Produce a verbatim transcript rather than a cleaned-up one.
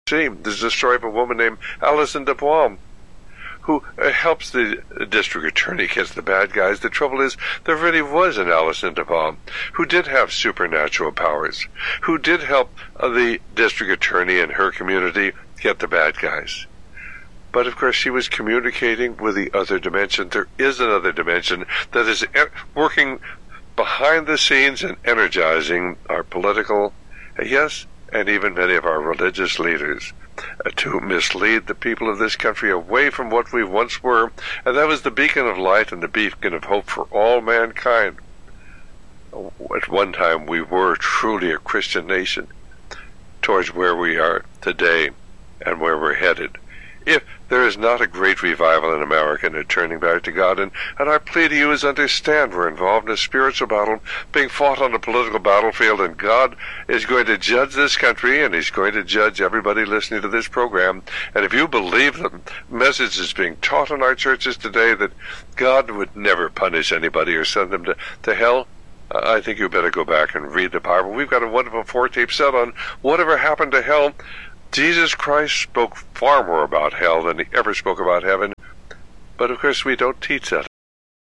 See, there's a story of a woman named Alison Dubois, who uh, helps the district attorney catch the bad guys. The trouble is, there really was an Alison Dubois who did have supernatural powers, who did help uh, the district attorney and her community get the bad guys. But of course, she was communicating with the other dimension. There is another dimension that is e- working behind the scenes and energizing our political, uh, yes, and even many of our religious leaders, uh, to mislead the people of this country away from what we once were, and that was the beacon of light and the beacon of hope for all mankind. At one time, we were truly a Christian nation, towards where we are today and where we're headed. If there is not a great revival in America and a turning back to God, and, and our plea to you is understand we're involved in a spiritual battle being fought on a political battlefield, and God is going to judge this country, and He's going to judge everybody listening to this program. And if you believe the message is being taught in our churches today that God would never punish anybody or send them to, to hell, uh, I think you better go back and read the Bible. We've got a wonderful four-tape set on whatever happened to hell. Jesus Christ spoke far more about hell than He ever spoke about heaven. But of course we don't teach that